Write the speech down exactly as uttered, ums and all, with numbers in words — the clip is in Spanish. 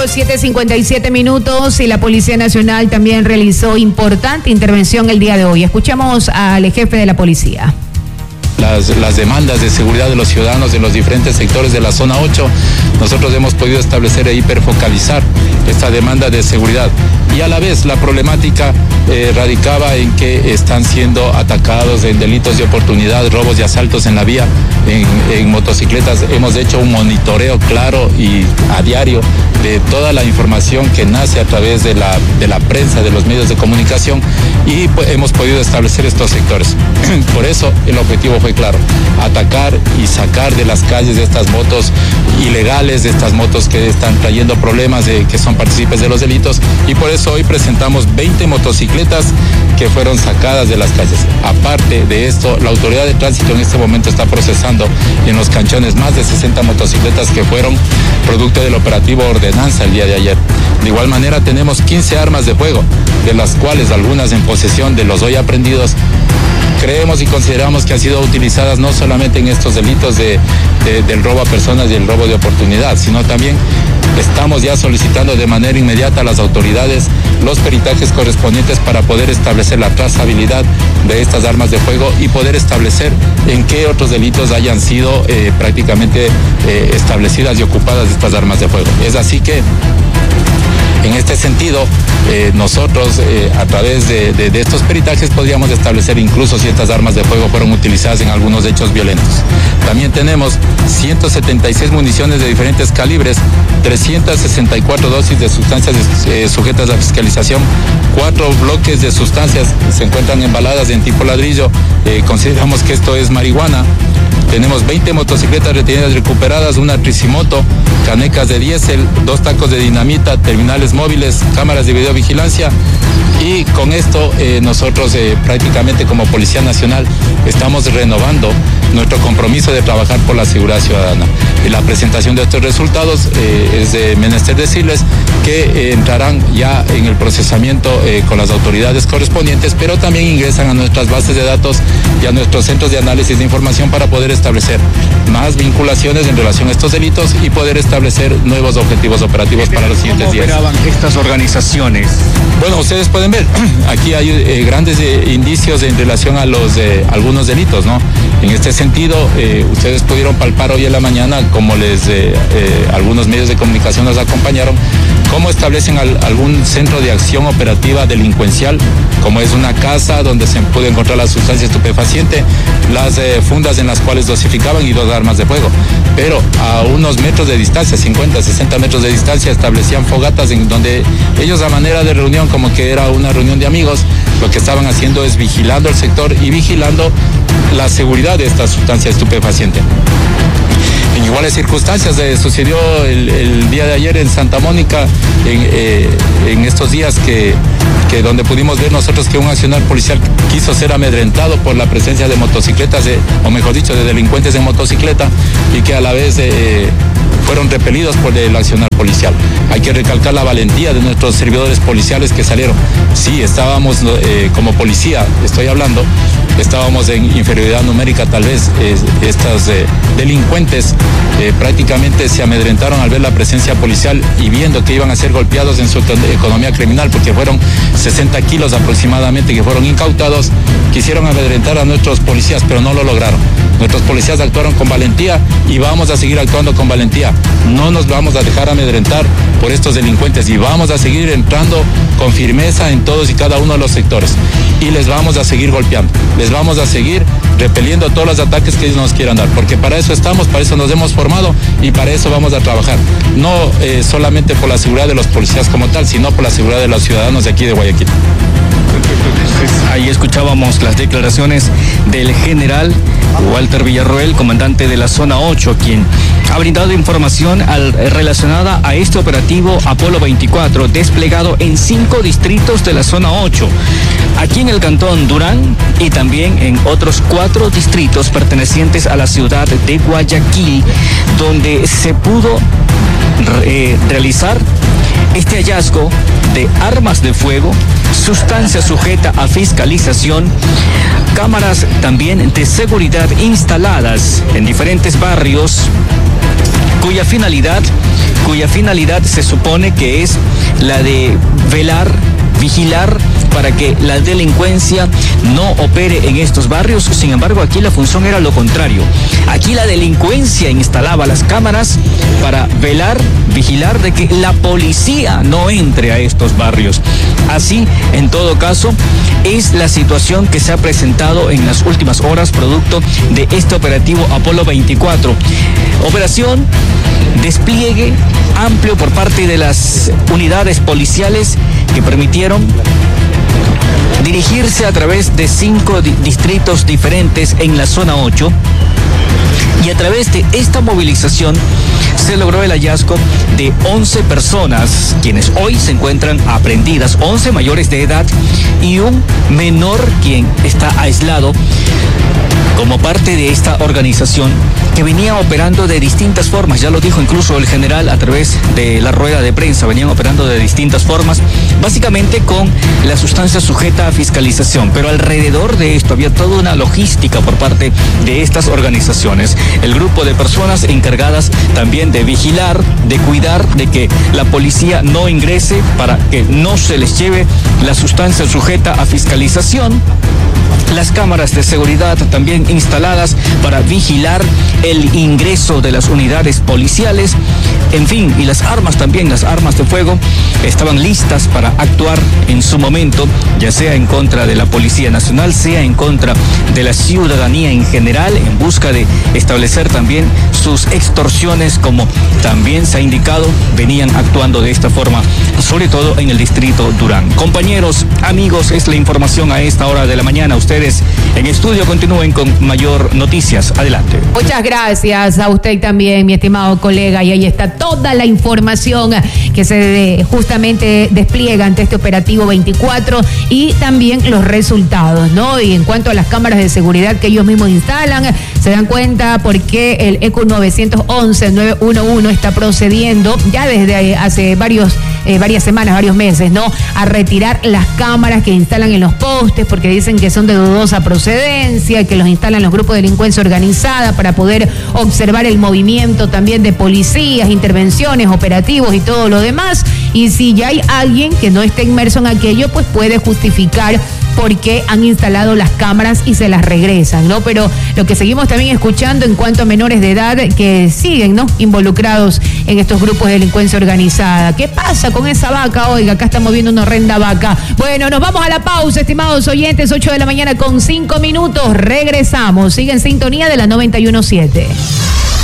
siete cincuenta y siete minutos y la Policía Nacional también realizó importante intervención el día de hoy. Escuchamos al jefe de la policía. Las, las demandas de seguridad de los ciudadanos de los diferentes sectores de la zona ocho, nosotros hemos podido establecer e hiperfocalizar esta demanda de seguridad. Y a la vez la problemática eh, radicaba en que están siendo atacados en delitos de oportunidad, robos y asaltos en la vía, en, en motocicletas. Hemos hecho un monitoreo claro y a diario de toda la información que nace a través de la, de la prensa, de los medios de comunicación, y pues, hemos podido establecer estos sectores. Por eso el objetivo fue claro: atacar y sacar de las calles de estas motos ilegales, de estas motos que están trayendo problemas, de, que son partícipes de los delitos, y por eso hoy presentamos veinte motocicletas que fueron sacadas de las calles. Aparte de esto, la autoridad de tránsito en este momento está procesando en los canchones más de sesenta motocicletas que fueron producto del operativo Ordenanza el día de ayer. De igual manera tenemos quince armas de fuego, de las cuales algunas en posesión de los hoy aprendidos. Creemos y consideramos que han sido utilizadas no solamente en estos delitos de, de, del robo a personas y el robo de oportunidad, sino también estamos ya solicitando de manera inmediata a las autoridades los peritajes correspondientes para poder establecer la trazabilidad de estas armas de fuego y poder establecer en qué otros delitos hayan sido eh, prácticamente eh, establecidas y ocupadas estas armas de fuego. Es así que en este sentido, eh, nosotros eh, a través de, de, de estos peritajes podríamos establecer incluso si estas armas de fuego fueron utilizadas en algunos hechos violentos. También tenemos ciento setenta y seis municiones de diferentes calibres, trescientas sesenta y cuatro dosis de sustancias eh, sujetas a fiscalización, cuatro bloques de sustancias se encuentran embaladas en tipo ladrillo, eh, consideramos que esto es marihuana. Tenemos veinte motocicletas retenidas recuperadas, una tricimoto, canecas de diésel, dos tacos de dinamita, terminales móviles, cámaras de videovigilancia, y con esto eh, nosotros eh, prácticamente como Policía Nacional estamos renovando nuestro compromiso de trabajar por la seguridad ciudadana. Y la presentación de estos resultados eh, es de menester decirles que eh, entrarán ya en el procesamiento eh, con las autoridades correspondientes, pero también ingresan a nuestras bases de datos y a nuestros centros de análisis de información para poder establecer más vinculaciones en relación a estos delitos y poder establecer nuevos objetivos operativos para los siguientes días. ¿Cómo operaban estas organizaciones? Bueno, ustedes pueden ver, aquí hay eh, grandes eh, indicios en relación a los eh, algunos delitos, ¿no? En este sentido, eh, ustedes pudieron palpar hoy en la mañana, como les eh, eh, algunos medios de comunicación nos acompañaron, cómo establecen al, algún centro de acción operativa delincuencial, como es una casa donde se pudo encontrar la sustancia estupefaciente, las eh, fundas en las cuales dosificaban y dos armas de fuego. Pero a unos metros de distancia, cincuenta, sesenta metros de distancia, establecían fogatas en donde ellos, a manera de reunión, como que era una reunión de amigos, lo que estaban haciendo es vigilando el sector y vigilando la seguridad de esta sustancia estupefaciente. En iguales circunstancias eh, sucedió el, el día de ayer en Santa Mónica, en, eh, en estos días que, que donde pudimos ver nosotros que un accionar policial quiso ser amedrentado por la presencia de motocicletas, de, o mejor dicho, de delincuentes en motocicleta, y que a la vez eh, fueron repelidos por el accionar policial. Hay que recalcar la valentía de nuestros servidores policiales que salieron. Sí, estábamos eh, como policía, estoy hablando, estábamos en inferioridad numérica tal vez. Eh, estos eh, delincuentes eh, prácticamente se amedrentaron al ver la presencia policial y viendo que iban a ser golpeados en su economía criminal, porque fueron sesenta kilos aproximadamente que fueron incautados. Quisieron amedrentar a nuestros policías, pero no lo lograron. Nuestros policías actuaron con valentía y vamos a seguir actuando con valentía. No nos vamos a dejar amedrentar por estos delincuentes y vamos a seguir entrando con firmeza en todos y cada uno de los sectores. Y les vamos a seguir golpeando, les vamos a seguir repeliendo todos los ataques que ellos nos quieran dar, porque para eso estamos, para eso nos hemos formado y para eso vamos a trabajar. No eh, solamente por la seguridad de los policías como tal, sino por la seguridad de los ciudadanos de aquí de Guayaquil. Ahí escuchábamos las declaraciones del general Walter Villarroel, comandante de la zona ocho, quien ha brindado información al, relacionada a este operativo Apolo veinticuatro, desplegado en cinco distritos de la zona ocho, aquí en el cantón Durán y también en otros cuatro distritos pertenecientes a la ciudad de Guayaquil, donde se pudo eh, realizar este hallazgo de armas de fuego, sustancia sujeta a fiscalización, cámaras también de seguridad instaladas en diferentes barrios cuya finalidad, cuya finalidad se supone que es la de velar, vigilar para que la delincuencia no opere en estos barrios. Sin embargo, aquí la función era lo contrario. Aquí la delincuencia instalaba las cámaras para velar, vigilar de que la policía no entre a estos barrios. Así, en todo caso, es la situación que se ha presentado en las últimas horas producto de este operativo Apolo veinticuatro. Operación, despliegue amplio por parte de las unidades policiales que permitieron dirigirse a través de cinco di- distritos diferentes en la zona ocho. Y a través de esta movilización se logró el hallazgo de once personas, quienes hoy se encuentran aprehendidas, once mayores de edad y un menor quien está aislado como parte de esta organización que venía operando de distintas formas. Ya lo dijo incluso el general a través de la rueda de prensa, venían operando de distintas formas, básicamente con la sustancia sujeta a fiscalización, pero alrededor de esto había toda una logística por parte de estas organizaciones. El grupo de personas encargadas también de vigilar, de cuidar de que la policía no ingrese para que no se les lleve la sustancia sujeta a fiscalización. Las cámaras de seguridad también instaladas para vigilar el ingreso de las unidades policiales, en fin, y las armas también, las armas de fuego estaban listas para actuar en su momento, ya sea en contra de la Policía Nacional, sea en contra de la ciudadanía en general, en busca de establecer también sus extorsiones, como también se ha indicado, venían actuando de esta forma, sobre todo en el distrito Durán. Compañeros, amigos, es la información a esta hora de la mañana. Ustedes en estudio continúen con mayor noticias. Adelante. Muchas gracias a usted también, mi estimado colega, y ahí está toda la información que se de, justamente despliega ante este operativo veinticuatro y también los resultados, ¿no? Y en cuanto a las cámaras de seguridad que ellos mismos instalan, se dan cuenta por qué el E Q nueve once, nueve once está procediendo ya desde hace varios Eh, varias semanas, varios meses, ¿no? A retirar las cámaras que instalan en los postes porque dicen que son de dudosa procedencia, que los instalan los grupos de delincuencia organizada para poder observar el movimiento también de policías, intervenciones, operativos y todo lo demás. Y si ya hay alguien que no esté inmerso en aquello, pues puede justificar por qué han instalado las cámaras y se las regresan, ¿no? Pero lo que seguimos también escuchando en cuanto a menores de edad que siguen, ¿no?, involucrados en estos grupos de delincuencia organizada. ¿Qué pasa con esa vaca? Oiga, acá estamos viendo una horrenda vaca. Bueno, nos vamos a la pausa, estimados oyentes, ocho de la mañana con cinco minutos. Regresamos. Sigue en sintonía de la noventa y uno punto siete.